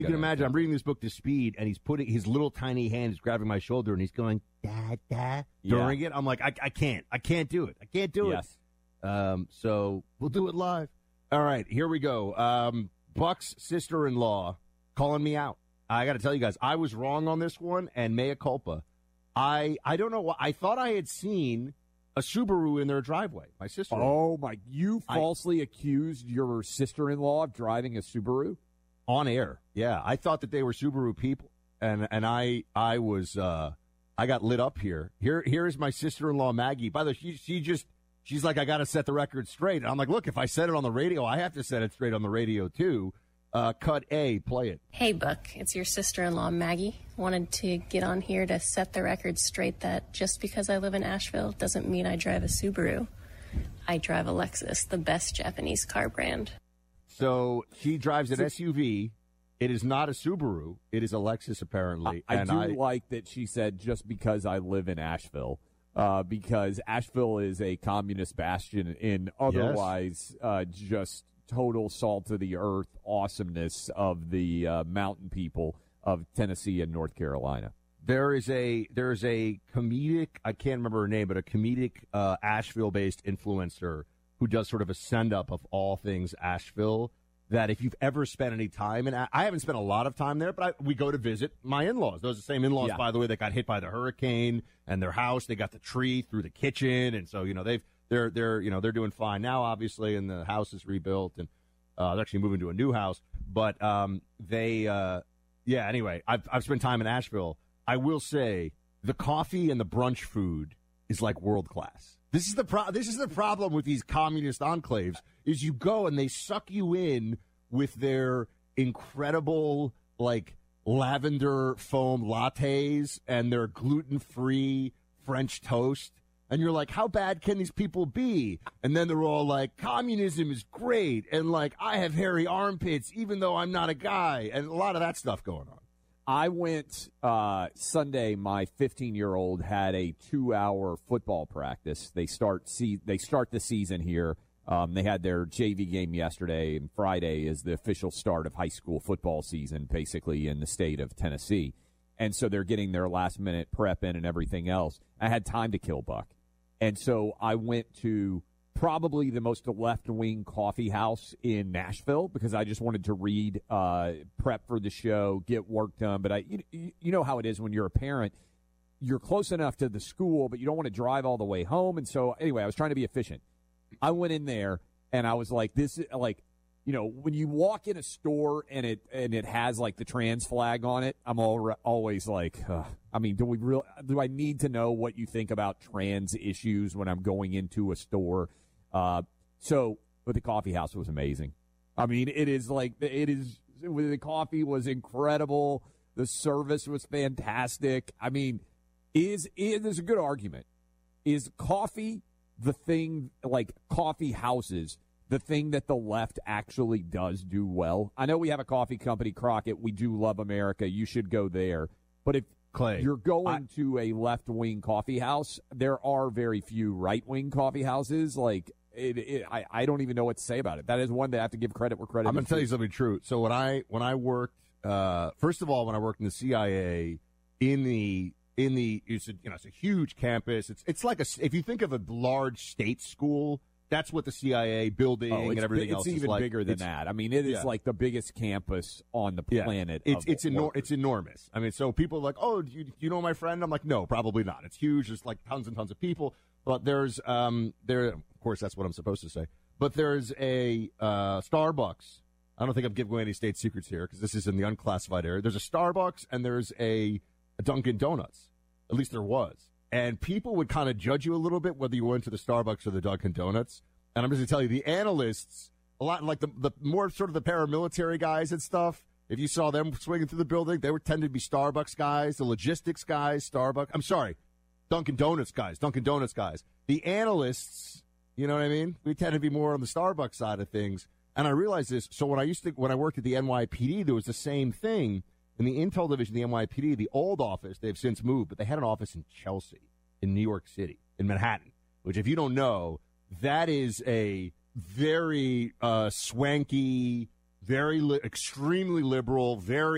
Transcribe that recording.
You can imagine, I'm reading this book to speed, and he's putting his little tiny hand is grabbing my shoulder, and he's going, da, during it. I'm like, I can't do it. I can't do it. So we'll do it live. All right, here we go. Buck's sister-in-law calling me out. I got to tell you guys, I was wrong on this one, and mea culpa. I don't know. I thought I had seen a Subaru in their driveway. My sister. Oh, my. You falsely accused your sister-in-law of driving a Subaru? On air. Yeah. I thought that they were Subaru people. And I was, I got lit up here. Here is my sister-in-law, Maggie. By the way, she's like, I got to set the record straight. And I'm like, look, if I said it on the radio, I have to set it straight on the radio, too. Cut A, play it. Hey, Buck, it's your sister-in-law, Maggie. Wanted to get on here to set the record straight that just because I live in Asheville doesn't mean I drive a Subaru. I drive a Lexus, the best Japanese car brand. So she drives an SUV. It is not a Subaru. It is a Lexus, apparently. I like that she said just because I live in Asheville. Because Asheville is a communist bastion in otherwise just total salt of the earth awesomeness of the mountain people of Tennessee and North Carolina. There is a comedic, I can't remember her name, but a comedic Asheville-based influencer who does sort of a send-up of all things Asheville, that if you've ever spent any time, and I haven't spent a lot of time there, but we go to visit my in-laws. Those are the same in-laws, by the way, that got hit by the hurricane, and their house, they got the tree through the kitchen, and so, they're doing fine now, obviously, and the house is rebuilt, and they're actually moving to a new house. But anyway, I've spent time in Asheville. I will say the coffee and the brunch food is like world class. This is the problem with these communist enclaves is you go and they suck you in with their incredible like lavender foam lattes and their gluten-free French toast. And you're like, how bad can these people be? And then they're all like, communism is great. And like, I have hairy armpits, even though I'm not a guy. And a lot of that stuff going on. I went Sunday. My 15-year-old had a 2-hour football practice. They start the season here. They had their JV game yesterday, and Friday is the official start of high school football season, basically in the state of Tennessee. And so they're getting their last-minute prep in and everything else. I had time to kill, Buck. And so I went to probably the most left-wing coffee house in Nashville because I just wanted to read, prep for the show, get work done. But you know how it is when you're a parent. You're close enough to the school, but you don't want to drive all the way home. And so anyway, I was trying to be efficient. I went in there, and I was like, this is like, when you walk in a store and it has like the trans flag on it, I'm always like, do I need to know what you think about trans issues when I'm going into a store? But the coffee house was amazing. I mean, the coffee was incredible. The service was fantastic. I mean, there's a good argument. Is coffee the thing, like coffee houses, the thing that the left actually does do well? I know we have a coffee company, Crockett. We do love America. You should go there. But if you're going to a left-wing coffee house, there are very few right-wing coffee houses. Like, I don't even know what to say about it. That is one that I have to give credit where credit is due. I'm going to tell you something true. So when I worked, first of all, when I worked in the CIA, it's a huge campus. It's like if you think of a large state school, that's what the CIA building and everything else is like. It's even bigger than that. I mean, it is like the biggest campus on the planet. It's enormous. I mean, so people are like, oh, do you know my friend? I'm like, no, probably not. It's huge. There's like tons and tons of people. But there's of course, that's what I'm supposed to say. But there's a Starbucks. I don't think I'm giving away any state secrets here because this is in the unclassified area. There's a Starbucks and there's a Dunkin' Donuts. At least there was. And people would kind of judge you a little bit whether you went to the Starbucks or the Dunkin' Donuts. And I'm just going to tell you, the analysts, a lot like the more sort of the paramilitary guys and stuff, if you saw them swinging through the building, they would tend to be Starbucks guys, the logistics guys, Dunkin' Donuts guys. The analysts, you know what I mean? We tend to be more on the Starbucks side of things. And I realized this. So when I worked at the NYPD, there was the same thing. In the Intel division, the NYPD, the old office, they've since moved, but they had an office in Chelsea, in New York City, in Manhattan, which if you don't know, that is a very swanky, very extremely liberal, very